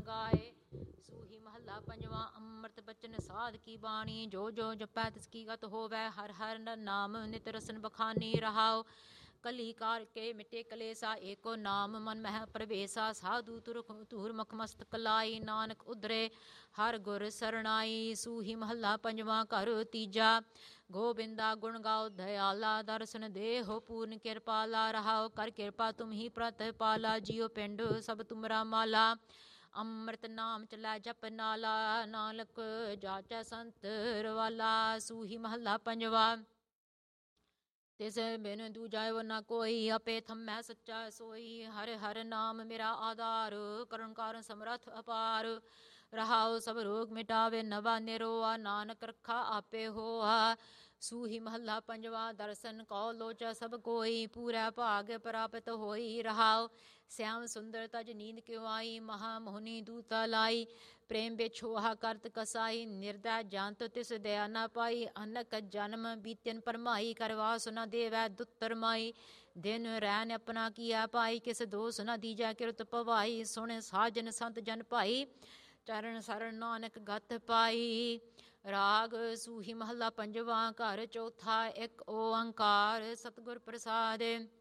ਗਾਏ। ਸੂਹੀ ਮਹੱਲਾ ਪੰਜਵਾਂ। ਅੰਮ੍ਰਿਤ ਬਚਨ ਸਾਧ ਕੀ ਬਾਣੀ, ਜੋ ਜੋ ਜਪੈ ਤਿਸ ਕੀ ਗਤ ਹੋਵੈ। ਹਰ ਹਰ ਨਾਮ ਨਿਤ ਰਸਨ ਬਖਾਨੀ ਰਹਾਉ। ਕਲੀ ਕਾਰ ਕੇ ਮਿਟੇ ਕਲੇਸਾ, ਏਕੋ ਨਾਮ ਮਨ ਮਹਿ ਪ੍ਰਵੇਸਾ। ਸਾਧੂ ਧੂਰ ਮੁਖ ਮਸਤਕ ਲਾਈ, ਨਾਨਕ ਉਧਰੇ ਹਰ ਗੁਰ ਸਰਣਾਈ। ਸੂਹੀ ਮਹੱਲਾ ਪੰਜਵਾਂ। ਘਰ ਤੀਜਾ। ਗੋਬਿੰਦਾ ਗੁਣ ਗਾਓ ਦਇਆਲਾ, ਦਰਸ਼ਨ ਦੇਹੋ ਪੂਰਨ ਕਿਰਪਾਲਾ। ਰਹਾਉ ਕਰ ਕਿਰਪਾ ਤੁਮ ਹੀ ਪ੍ਰਤਪਾਲਾ, ਜੀਉ ਪਿੰਡ ਸਭ ਤੁਮਰਾ ਮਾਲਾ। ਅੰਮ੍ਰਿਤ ਨਾਮ ਚਲੈ ਜਪ ਨਾਲਾ, ਨਾਨਕ ਜਾਚੈ ਸੰਤ ਰਵਾਲਾ। ਸੂਹੀ ਮਹੱਲਾ ਪੰਜਵਾ। ਤਿਸ ਬਿਨ ਦੂਜਾ ਵ ਨਾ ਕੋਈ, ਆਪੇ ਥੰਮੈ ਸੱਚਾ ਸੋਈ। ਹਰਿ ਹਰਿ ਨਾਮ ਮੇਰਾ ਆਧਾਰ, ਕਰੁਣ ਕਾਰਨ ਸਮਰੱਥ ਅਪਾਰ। ਰਹਾਉ ਸਭ ਰੋਗ ਮਿਟਾਵੇ ਨਵਾ ਨਿਰੋਆ, ਨਾਨਕ ਰਖਾ ਆਪੇ ਹੋਆ। ਸੂਹੀ ਮਹੱਲਾ ਪੰਜਵਾ। ਦਰਸ਼ਨ ਕਉ ਲੋਚੈ ਸਭ ਕੋਈ, ਪੂਰਾ ਭਾਗ ਪ੍ਰਾਪਤ ਹੋਈ। ਰਹਾਉ ਸਿਆਮ ਸੁੰਦਰ ਤਜ ਨੀਂਦ ਕਿਉ ਆਈ, ਮਹਾ ਮੋਹਨੀ ਦੂਤਾ ਲਾਈ। ਪ੍ਰੇਮ ਵਿਛੋਹਾ ਕਰਤ ਕਸਾਈ, ਨਿਰਦੈ ਜੰਤ ਤਿਸ ਦਇਆ ਨਾ ਪਾਈ। ਅਨਕ ਜਨਮ ਬੀਤਨ ਪਰਮਾਈ, ਕਰਵਾਸ ਨ ਦੇਵੈ ਦੁਤਰ ਮਾਈ। ਦਿਨ ਰੈਨ ਆਪਣਾ ਕੀਆ ਪਾਈ, ਕਿਸ ਦੋਸ ਨ ਦੀਜੈ ਕਿਰਤ ਪਵਾਈ। ਸੁਣ ਸਾਜਨ ਸੰਤ ਜਨ ਭਾਈ, ਚਰਨ ਸਰਣ ਨਾਨਕ ਗਤ ਪਾਈ। ਰਾਗ ਸੂਹੀ ਮਹੱਲਾ ਪੰਜਵਾਂ। ਘਰ ਚੌਥਾ। ਇੱਕ ਓੰਕਾਰ ਸਤਿਗੁਰ ਪ੍ਰਸਾਦਿ।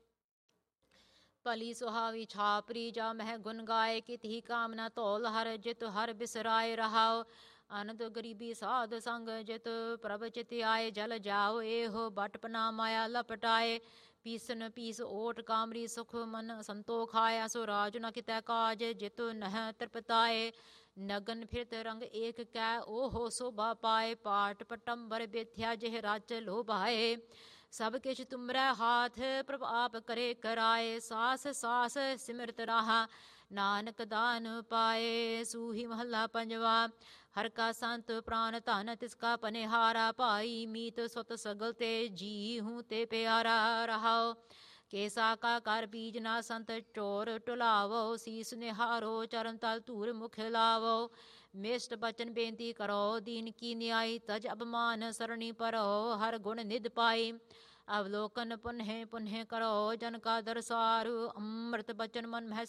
ਭਲੀ ਸੁਹਾਵੀ ਛਾਪਰੀ, ਜਾ ਮਹਿ ਗੁਣ ਗਾਏ। ਕਿਤਹੀ ਕਾਮਨਾ ਧੌਲ ਹਰ, ਜਿਤ ਹਰ ਬਿਸਰਾਏ। ਰਹਾਉ ਅਨੰਦ ਗਰੀਬੀ ਸਾਧ ਸੰਗ, ਜਿਤ ਪ੍ਰਭ ਚਿਤ ਆਏ। ਜਲ ਜਾਓ ਇਹੋ ਬਟਪਨਾ ਮਾਇਆ ਲਪਟਾਏ। ਪੀਸਨ ਪੀਸ ਓਟ ਕਾਮਰੀ, ਸੁਖ ਮਨ ਸੰਤੋਖ ਆਇਆ। ਸੋ ਰਾਜ ਨ ਕਿਤੈ ਕਾਜ, ਜਿਤ ਨਹਿ ਤ੍ਰਿਪਤਾਏ। ਨਗਨ ਫਿਰਤ ਰੰਗ ਏਕ ਕੈ, ਓਹੋ ਸੋਭਾ ਪਾਏ। ਪਾਟ ਪਟੰਬਰ ਬੇਥਿਆ, ਜਿਹ ਰਚ ਲੋਭਾਏ। ਸਭ ਕਿਛ ਤੁਮਰੈ ਹਾਥ, ਪ੍ਰਭ ਆਪ ਕਰੇ ਕਰਾਏ। ਸਾਸ ਸਾਸ ਸਿਮਰਤ ਰਾਹਾ, ਨਾਨਕ ਦਾਨ ਪਾਏ। ਸੂਹੀ ਮਹੱਲਾ ਪੰਜਵਾ। ਹਰ ਕਾ ਸੰਤ ਪ੍ਰਾਨ ਧਨ, ਤਿਸ ਕਾ ਪਨਿਹਾਰਾ। ਭਾਈ ਮੀਤ ਸੁਤ ਸਗਲ ਤੇ, ਜੀ ਹੂੰ ਤੇ ਪਿਆਰਾ। ਰਹਾਉ ਕੇਸਾ ਕਾ ਕਰ ਬੀਜ ਨਾ ਸੰਤ, ਚੋਰ ਟੁਲਾਵੋ। ਸੀਸ ਨਿਹਾਰੋ ਚਰਨ ਤਲ, ਧੂਰ ਮੁਖ ਲਾਵੋ। ਮਿਸ਼ਟ ਬਚਨ ਬੇਨਤੀ ਕਰੋ, ਦੀਨ ਕੀ ਨਿਆਈ। ਤਜ ਅਭਮਾਨ ਸਰਣੀ ਪਰੋ, ਹਰ ਗੁਣ ਨਿਧ ਪਾਈ। ਅਵਲੋਕਨ ਪੁਨਹਿ ਪੁਨਹਿ ਕਰੋ, ਜਨ ਕਾ ਦਰਸਾਰ। ਅੰਮ੍ਰਿਤ ਬਚਨ ਮਨ ਮਹਿ